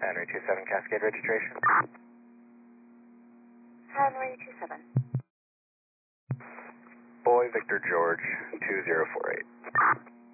Henry 27 Cascade registration. Henry 27. Boy Victor George 2048.